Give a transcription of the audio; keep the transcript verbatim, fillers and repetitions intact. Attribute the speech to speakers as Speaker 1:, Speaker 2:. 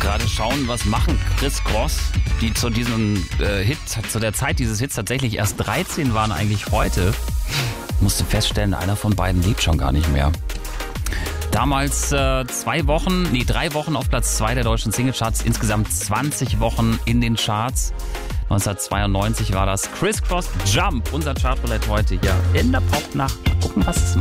Speaker 1: gerade schauen, was machen Criss Cross, die zu diesem äh, Hit, zu der Zeit dieses Hits tatsächlich erst dreizehn waren, eigentlich heute. Musste feststellen, einer von beiden lebt schon gar nicht mehr. Damals äh, zwei Wochen, nee, drei Wochen auf Platz zwei der deutschen Singlecharts, insgesamt zwanzig Wochen in den Charts. neunzehnhundertzweiundneunzig war das Criss Cross Jump, unser Chartroulette heute hier in der Popnacht. Mal gucken, was es macht.